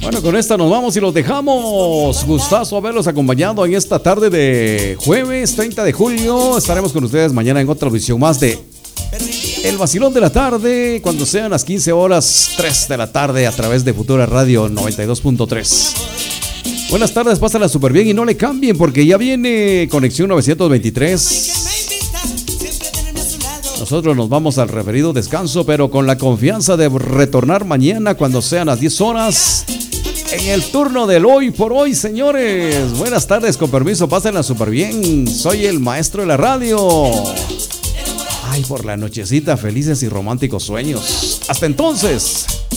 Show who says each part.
Speaker 1: Bueno, con esta nos vamos y los dejamos. Gustazo haberlos acompañado en esta tarde de jueves 30 de julio. Estaremos con ustedes mañana en otra edición más de El Vacilón de la Tarde, cuando sean las 15 horas 3 de la tarde a través de Futura Radio 92.3. Buenas tardes, pásenla súper bien y no le cambien porque ya viene Conexión 923. Nosotros nos vamos al referido descanso, pero con la confianza de retornar mañana cuando sean las 10 horas en el turno del hoy por hoy, señores. Buenas tardes, con permiso, pásenla súper bien. Soy el maestro de la radio. Ay, por la nochecita, felices y románticos sueños. Hasta entonces.